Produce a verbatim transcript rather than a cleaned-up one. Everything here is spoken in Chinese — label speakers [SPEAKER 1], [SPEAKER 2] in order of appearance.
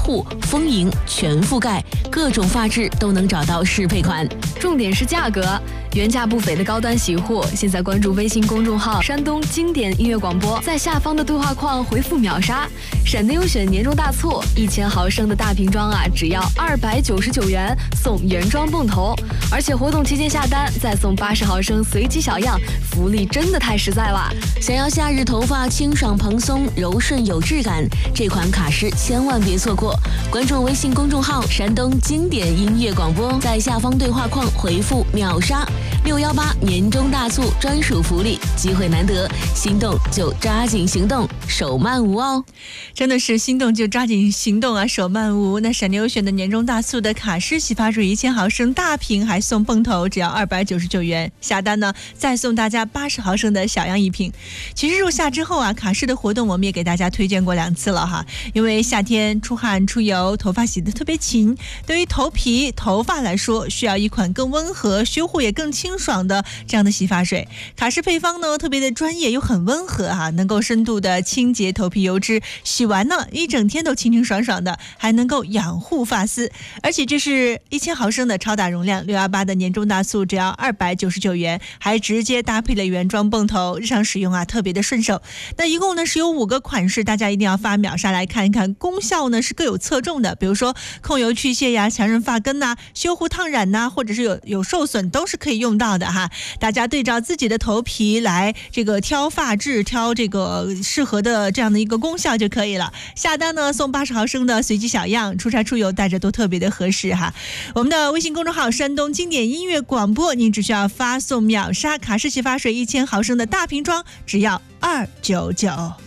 [SPEAKER 1] 护、丰盈全覆盖，各种发质都能找到适配款。
[SPEAKER 2] 重点是价格，原价不菲的高端洗护，现在关注微信公众号山东经典音乐广播，在下方的对话框回复秒杀，闪的优选年终大促，一千毫升的大瓶装啊，只要二百九十九元送原装泵头，而且活动期间下单再送八十毫升随机小样，福利真的太实在了。
[SPEAKER 1] 想要夏日头发清爽蓬松、柔顺有质感，这款卡诗千万别错过。关注微信公众号山东经典音乐广播，在下方对话框回复秒杀六一八年终大促专属福利，机会难得，心动就抓紧行动，手慢无哦。
[SPEAKER 3] 真的是心动就抓紧行动啊，手慢无。那闪牛选的年终大促的卡诗洗发水一千毫升大瓶，还送泵头，只要二百九十九元。下单呢，再送大家八十毫升的小样一瓶。其实入夏之后啊，卡诗的活动我们也给大家推荐过两次了哈。因为夏天出汗出油，头发洗得特别勤，对于头皮头发来说，需要一款更温和、修护也更清爽的这样的洗发水。卡诗配方呢特别的专业又很温和哈、啊，能够深度的清洁头皮油脂，洗完呢一整天都清清爽爽的，还能够养护发丝。而且这是一千毫升的超大容量，六一八的年终大促只要二百九十九元，还直接搭配了原装泵头，日常使用啊特别的顺手。那一共呢是有五个款式，大家一定要发秒杀来看一看，功效呢是各有侧重的，比如说控油去屑呀、强韧发根呐、修护烫染呐，或者是有有受损都是可以用到的哈。大家对照自己的头皮来这个挑发质，挑这个适合的这样的一个功效就可以了。下单呢送八十毫升的随机小样，出差出游带着都特别的合适哈。我们的微信公众号山东经典音乐广播，您只需要发送秒杀卡诗洗发水一千毫升的大瓶装，只要二九九。